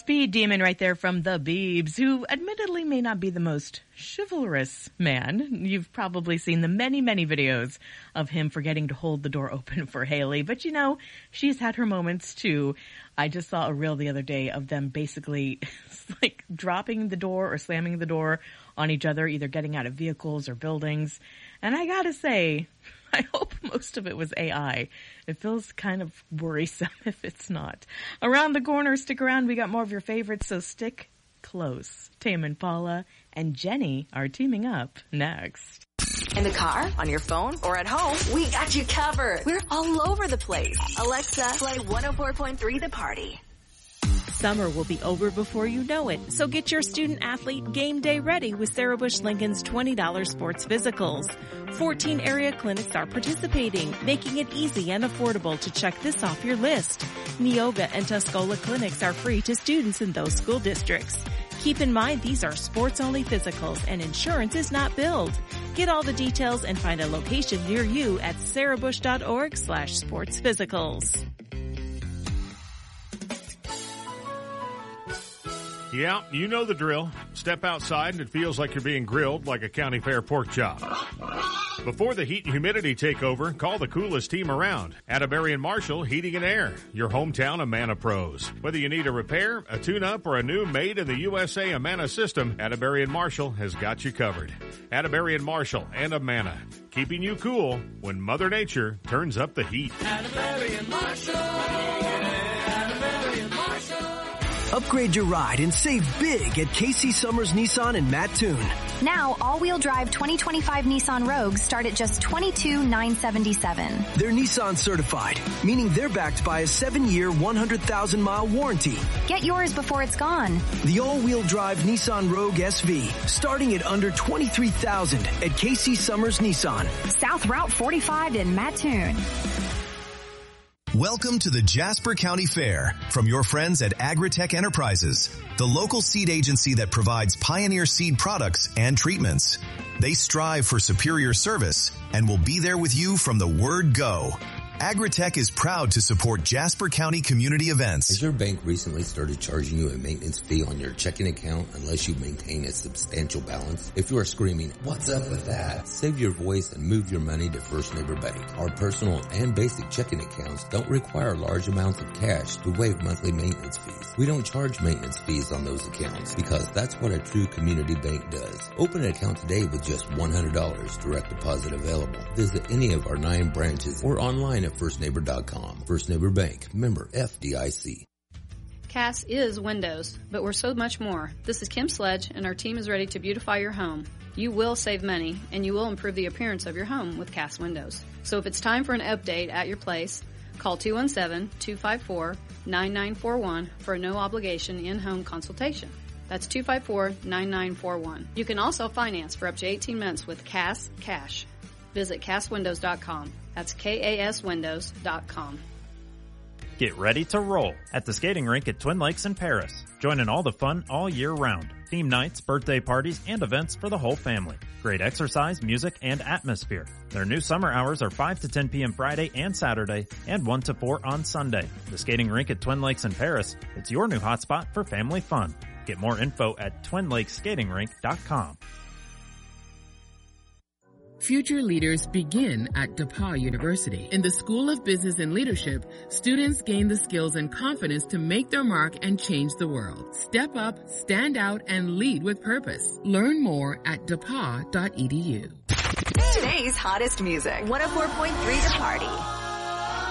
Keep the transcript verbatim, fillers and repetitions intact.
Speed Demon right there from the Biebs, who admittedly may not be the most chivalrous man. You've probably seen the many, many videos of him forgetting to hold the door open for Haley. But, you know, she's had her moments, too. I just saw a reel the other day of them basically like dropping the door or slamming the door on each other, either getting out of vehicles or buildings. And I gotta say, I hope most of it was A I. It feels kind of worrisome if it's not. Around the corner, stick around. We got more of your favorites, so stick close. Tame Impala and Jenny are teaming up next. In the car, on your phone, or at home, we got you covered. We're all over the place. Alexa, play one oh four point three The Party. Summer will be over before you know it, so get your student-athlete game day ready with Sarah Bush Lincoln's twenty dollars sports physicals. fourteen area clinics are participating, making it easy and affordable to check this off your list. Neoga and Tuscola clinics are free to students in those school districts. Keep in mind these are sports-only physicals and insurance is not billed. Get all the details and find a location near you at sarahbush.org slash sports physicals. Yeah, you know the drill. Step outside and it feels like you're being grilled like a county fair pork chop. Before the heat and humidity take over, call the coolest team around. Atterbury and Marshall Heating and Air, your hometown Amana pros. Whether you need a repair, a tune-up, or a new made in the U S A Amana system, Atterbury and Marshall has got you covered. Atterbury and Marshall and Amana, keeping you cool when Mother Nature turns up the heat. Atterbury and Marshall. Atterbury and Marshall. Upgrade your ride and save big at K C Summers Nissan in Mattoon. Now, all-wheel drive twenty twenty-five Nissan Rogues start at just twenty-two thousand nine hundred seventy-seven dollars. They're Nissan certified, meaning they're backed by a seven-year, one hundred thousand mile warranty. Get yours before it's gone. The all-wheel drive Nissan Rogue S V, starting at under twenty-three thousand dollars at K C Summers Nissan. South Route forty-five in Mattoon. Welcome to the Jasper County Fair from your friends at Agritech Enterprises, the local seed agency that provides Pioneer seed products and treatments. They strive for superior service and will be there with you from the word go. Agritech is proud to support Jasper County community events. Has your bank recently started charging you a maintenance fee on your checking account unless you maintain a substantial balance? If you are screaming, "What's up with that?" save your voice and move your money to First Neighbor Bank. Our personal and basic checking accounts don't require large amounts of cash to waive monthly maintenance fees. We don't charge maintenance fees on those accounts because that's what a true community bank does. Open an account today with just one hundred dollars, direct deposit available. Visit any of our nine branches or online at first neighbor dot com. First Neighbor Bank, member F D I C. Cass is Windows, but we're so much more. This is Kim Sledge, and our team is ready to beautify your home. You will save money, and you will improve the appearance of your home with Cass Windows. So if it's time for an update at your place, call two one seven, two five four, nine nine four one for a no-obligation in-home consultation. That's two five four, nine nine four one. You can also finance for up to eighteen months with Cass Cash. Visit cass windows dot com. That's K A S windows dot com. Get ready to roll at the skating rink at Twin Lakes in Paris. Join in all the fun all year round. Theme nights, birthday parties, and events for the whole family. Great exercise, music, and atmosphere. Their new summer hours are five to ten p.m. Friday and Saturday, and one to four on Sunday. The skating rink at Twin Lakes in Paris. It's your new hotspot for family fun. Get more info at twin lakes skating rink dot com. Future leaders begin at DePauw University. In the School of Business and Leadership, students gain the skills and confidence to make their mark and change the world. Step up, stand out, and lead with purpose. Learn more at d e p a w dot e d u. Today's hottest music, one oh four point three The Party.